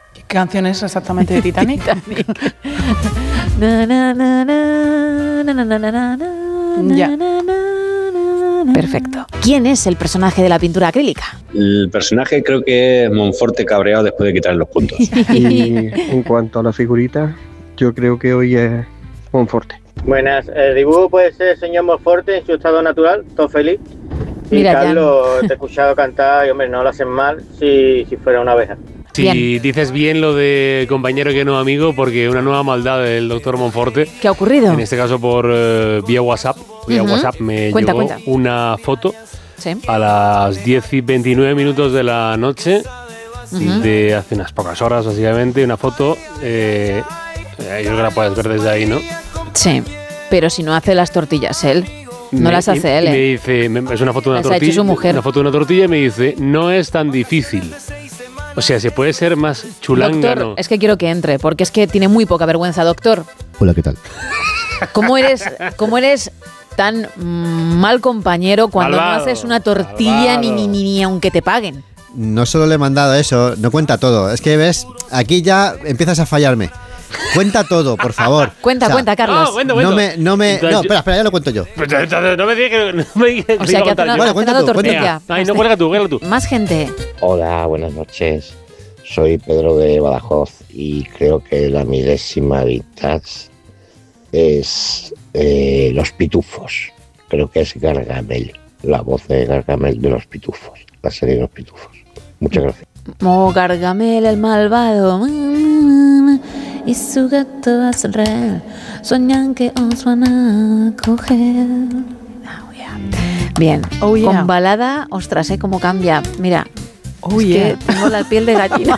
¿Qué canción es exactamente de Titanic? Na, na, na, na, na, na, na, na, na, Ya. na, na, na. Perfecto. ¿Quién es el personaje de la pintura acrílica? El personaje creo que es Monforte cabreado después de quitarle los puntos. Y en cuanto a la figurita, yo creo que hoy es Monforte. Buenas, el dibujo puede ser el señor Monforte en su estado natural, todo feliz. Y Mira, Carlos, te he escuchado cantar y hombre, no lo hacen mal si fuera una abeja. Si Bien. dices bien lo de compañero que no amigo, porque una nueva maldad del doctor Monforte, ¿Qué ha ocurrido? en este caso por vía WhatsApp, me Cuenta, llegó cuenta. una foto Sí. a las 10:29 de la noche, de hace unas pocas horas básicamente, una foto, yo creo que la puedes ver desde ahí, ¿no? Sí. Pero si no hace las tortillas él. No las hace él, y me ¿eh? dice, es una foto de una Las ha tortilla, hecho su mujer. una foto de una tortilla y me dice, no es tan difícil. O sea, se puede ser más chulángano. Doctor, es que quiero que entre, porque es que tiene muy poca vergüenza, doctor. Hola, ¿qué tal? ¿Cómo eres tan mal compañero cuando Malvado, no haces una tortilla malvado. ni aunque te paguen? No solo le he mandado eso, no cuenta todo. Es que ves, aquí ya empiezas a fallarme. Cuenta todo, por favor. Cuenta, O sea, cuenta, Carlos. Ah, bueno. Espera, ya lo cuento yo. Pues entonces no me digas que no me digas O sea, que ha cenado, Vale, ha cuenta cenado tú, cuenta tortilla. Ay, no, cuelga tú. Más gente. Hola, buenas noches. Soy Pedro de Badajoz y creo que la milésima vintage es Los Pitufos. Creo que es Gargamel, la voz de Gargamel de Los Pitufos, la serie de Los Pitufos. Muchas gracias. Gargamel el malvado y su gato azul soñan que os van a coger. Oh, yeah. Bien, Oh, yeah. con balada, ostras, cómo cambia. Mira, Oh, es yeah. que tengo la piel de gallina.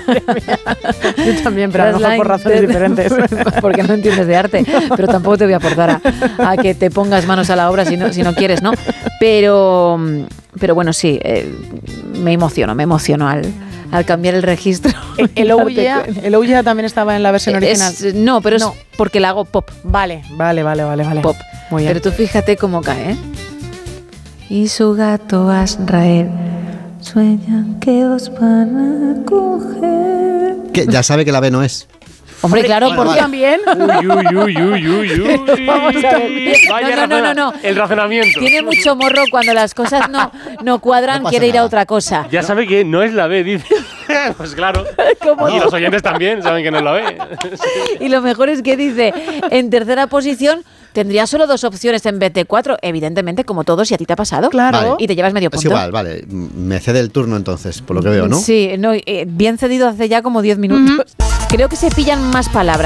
Yo también, pero a lo mejor por razones diferentes. Porque no entiendes de arte, pero tampoco te voy a forzar a que te pongas manos a la obra si no quieres, ¿no? Pero bueno, sí, me emociono al cambiar el registro. El Oh Yeah también estaba en la versión original. No, pero No. es porque la hago pop. Vale. Pop. Muy bien. Pero tú fíjate cómo cae, ¿eh? Y su gato Azrael sueñan que os van a coger. Que ya sabe que la B no es. Hombre, claro, ¿Y porque tú también? Uy. Vamos a ver. Vaya No. El razonamiento. tiene mucho morro cuando las cosas no cuadran, No pasa quiere ir a nada. otra cosa. Ya sabe que no es la B, dice. Pues claro. Y los oyentes también saben que no es la B. Y lo mejor es que dice, en tercera posición tendría solo 2 opciones en vez de 4. Evidentemente, como todos, y a ti te ha pasado. Claro. Vale. Y te llevas medio Es punto. igual, vale. Me cede el turno entonces, por lo que veo, ¿no? Sí, bien cedido hace ya como 10 minutos. Creo que se pillan más palabras.